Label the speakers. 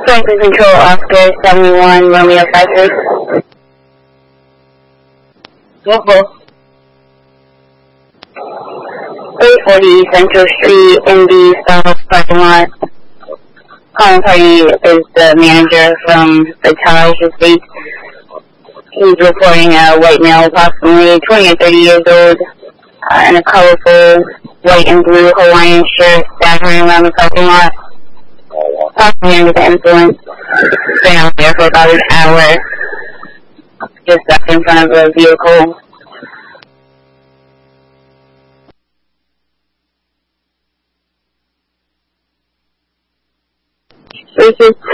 Speaker 1: Franklin Control, Oscar 71, Romeo 53.
Speaker 2: Local.
Speaker 1: 840 Central Street in the South parking lot. Calling party is the manager from the Taj Estate. He's reporting a white male, approximately 20 or 30 years old, in a colorful white and blue Hawaiian shirt, staggering around the parking lot, possibly under the influence. Been out there for about an hour, just stuck in front of a vehicle. This is